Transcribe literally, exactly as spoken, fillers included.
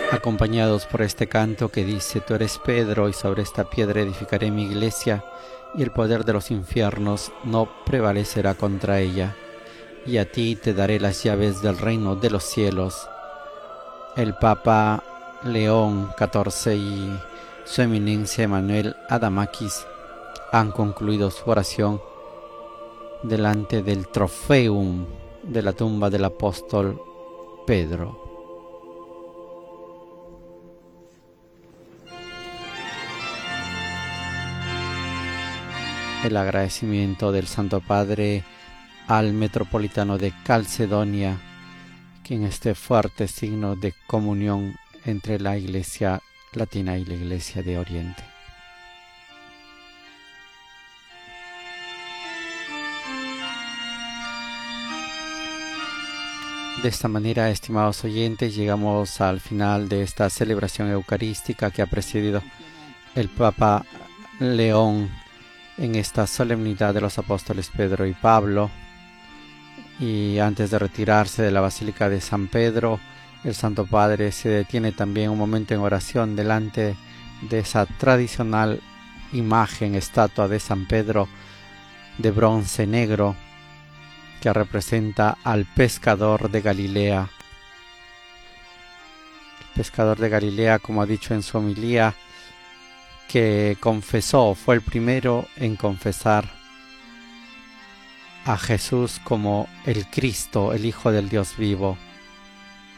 acompañados por este canto que dice: Tú eres Pedro, y sobre esta piedra edificaré mi iglesia, y el poder de los infiernos no prevalecerá contra ella. Y a ti te daré las llaves del reino de los cielos. El Papa León catorce y su eminencia Emanuel Adamakis han concluido su oración delante del trofeum de la tumba del apóstol Pedro. El agradecimiento del Santo Padre al metropolitano de Calcedonia, quien este fuerte signo de comunión entre la Iglesia Latina y la Iglesia de Oriente. De esta manera, estimados oyentes, llegamos al final de esta celebración eucarística que ha precedido el Papa León en esta solemnidad de los apóstoles Pedro y Pablo. Y antes de retirarse de la Basílica de San Pedro, el Santo Padre se detiene también un momento en oración delante de esa tradicional imagen, estatua de San Pedro de bronce negro, que representa al pescador de Galilea. El pescador de Galilea, como ha dicho en su homilía, que confesó, fue el primero en confesar a Jesús como el Cristo, el Hijo del Dios vivo.